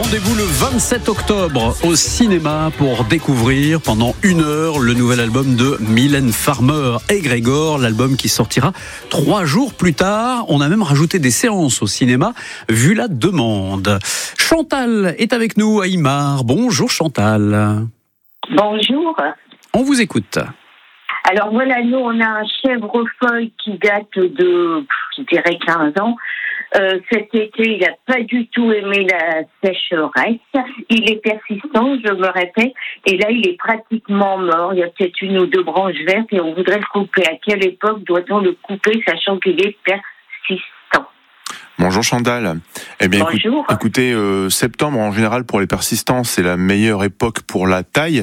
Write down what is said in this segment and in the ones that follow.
Rendez-vous le 27 octobre au cinéma pour découvrir pendant 1 heure le nouvel album de Mylène Farmer et Grégor, l'album qui sortira 3 jours plus tard. On a même rajouté des séances au cinéma vu la demande. Chantal est avec nous à Aimard. Bonjour Chantal. Bonjour. On vous écoute. Alors voilà, nous on a un chèvrefeuille qui date de, je dirais 15 ans. Cet été, il n'a pas du tout aimé la sécheresse. Il est persistant, je me répète. Et là, il est pratiquement mort. Il y a peut-être 1 ou 2 branches vertes et on voudrait le couper. À quelle époque doit-on le couper, sachant qu'il est persistant? Bonjour Chantal. Eh bien, bonjour. Écoutez, septembre en général pour les persistants, c'est la meilleure époque pour la taille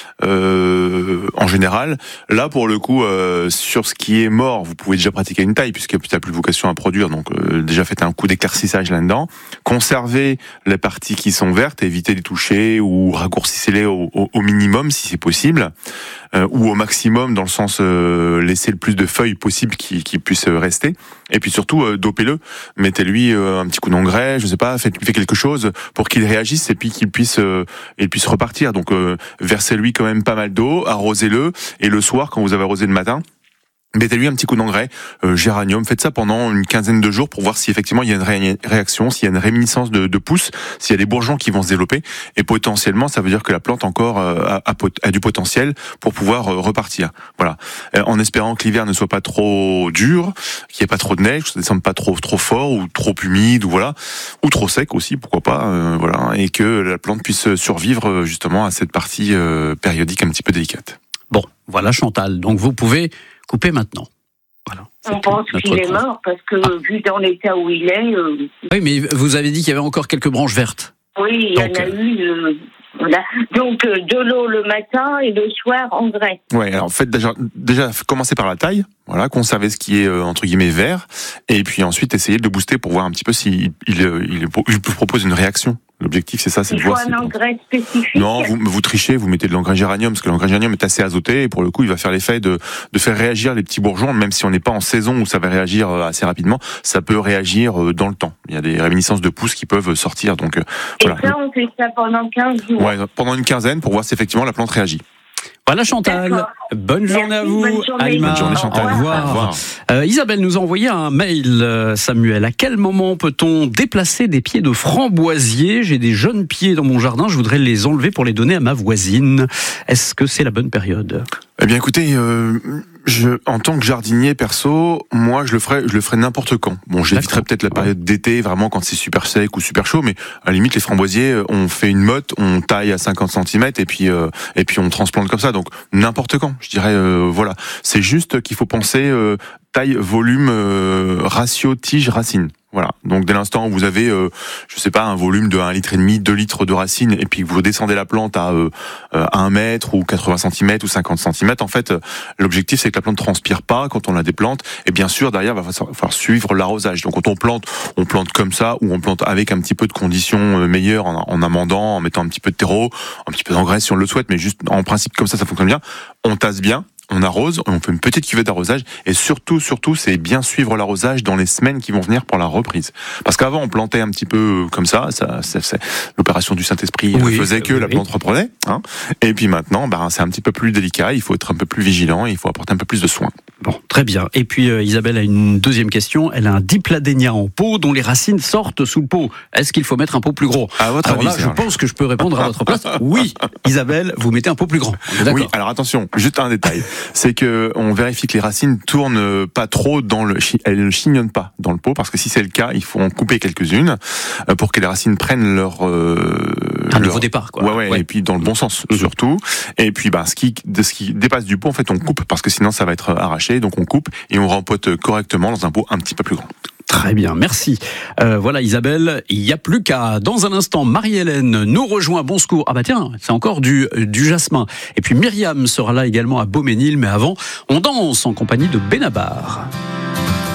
en général. Là, pour le coup, sur ce qui est mort, vous pouvez déjà pratiquer une taille puisqu'il n'y a plus vocation à produire. Donc, déjà faites un coup d'éclaircissage là-dedans. Conservez les parties qui sont vertes, évitez de les toucher ou raccourcissez-les au minimum si c'est possible. Ou au maximum, dans le sens laisser le plus de feuilles possible qui puissent rester. Et puis surtout, dopez-le, mettez-lui un petit coup d'engrais, je sais pas, faites-lui quelque chose pour qu'il réagisse et puis qu'il puisse repartir. Donc versez-lui quand même pas mal d'eau, arrosez-le, et le soir, quand vous avez arrosé le matin, mettez-lui un petit coup d'engrais, géranium. Faites ça pendant une quinzaine de jours pour voir si effectivement il y a une réaction, s'il y a une réminiscence de pousses, s'il y a des bourgeons qui vont se développer. Et potentiellement, ça veut dire que la plante encore a du potentiel pour pouvoir repartir. Voilà. En espérant que l'hiver ne soit pas trop dur, qu'il n'y ait pas trop de neige, que ça ne descende pas trop fort ou trop humide ou voilà, ou trop sec aussi, pourquoi pas. Voilà, et que la plante puisse survivre justement à cette partie périodique un petit peu délicate. Bon, voilà Chantal. Donc vous pouvez couper maintenant. Voilà. On pense qu'il est mort parce que vu dans l'état où il est... Oui, mais vous avez dit qu'il y avait encore quelques branches vertes. Oui, il y en a eu... Voilà. Donc de l'eau le matin et le soir engrais. Ouais, alors faites déjà commencer par la taille, voilà, conservez ce qui est entre guillemets vert, et puis ensuite essayez de le booster pour voir un petit peu s'il il propose une réaction. L'objectif, c'est ça, c'est de voir. Il faut un engrais spécifique. Non, vous trichez, vous mettez de l'engrais géranium, parce que l'engrais géranium est assez azoté, et pour le coup, il va faire l'effet de faire réagir les petits bourgeons, même si on n'est pas en saison où ça va réagir assez rapidement, ça peut réagir dans le temps. Il y a des réminiscences de pousses qui peuvent sortir, donc voilà. Et ça, on fait ça pendant 15 jours. Ouais, pendant une quinzaine, pour voir si effectivement la plante réagit. Voilà Chantal, d'accord. Bonne journée à vous. Bonne journée. Bonne journée Chantal. Au revoir. Isabelle nous a envoyé un mail, Samuel. À quel moment peut-on déplacer des pieds de framboisier? J'ai des jeunes pieds dans mon jardin, je voudrais les enlever pour les donner à ma voisine. Est-ce que c'est la bonne période? Eh bien écoutez, en tant que jardinier perso, moi je le ferai n'importe quand. Bon, j'éviterai peut-être la période d'été, vraiment quand c'est super sec ou super chaud, mais à la limite les framboisiers, on fait une motte, on taille à 50 cm et puis on transplante comme ça. Donc n'importe quand, je dirais voilà. C'est juste qu'il faut penser taille, volume, ratio tige racine. Voilà. Donc dès l'instant où vous avez, je sais pas, un volume de 1,5 litre, 2 litres de racines, et puis que vous descendez la plante à 1 mètre ou 80 cm ou 50 cm, en fait, l'objectif c'est que la plante transpire pas quand on la déplante. Et bien sûr, derrière, il va falloir suivre l'arrosage. Donc quand on plante comme ça, ou on plante avec un petit peu de conditions meilleures, en amendant, en mettant un petit peu de terreau, un petit peu d'engrais si on le souhaite, mais juste en principe comme ça fonctionne bien. On tasse bien. On arrose, on fait une petite cuvette d'arrosage, et surtout, c'est bien suivre l'arrosage dans les semaines qui vont venir pour la reprise. Parce qu'avant, on plantait un petit peu comme ça l'opération du Saint-Esprit faisait que la plante reprenait, hein. Et puis maintenant, c'est un petit peu plus délicat, il faut être un peu plus vigilant, il faut apporter un peu plus de soin. Bon, très bien. Et puis Isabelle a une deuxième question. Elle a un dipladénia en pot dont les racines sortent sous le pot. Est-ce qu'il faut mettre un pot plus gros? À votre avis, je pense que je peux répondre à votre place. Oui, Isabelle, vous mettez un pot plus grand. Oui, alors attention, juste un détail. C'est que on vérifie que les racines tournent pas trop elles ne chignonnent pas dans le pot, parce que si c'est le cas, il faut en couper quelques-unes pour que les racines prennent leur nouveau départ, quoi. Ouais. Et puis dans le bon sens surtout. Et puis ce qui dépasse du pot, en fait, on coupe, parce que sinon ça va être arraché. Donc on coupe et on rempote correctement dans un pot un petit peu plus grand. Très bien, merci. Voilà Isabelle, il n'y a plus qu'à. Dans un instant, Marie-Hélène nous rejoint. Bon secours. Ah bah tiens, c'est encore du jasmin. Et puis Myriam sera là également à Beauménil, mais avant, on danse en compagnie de Benabar.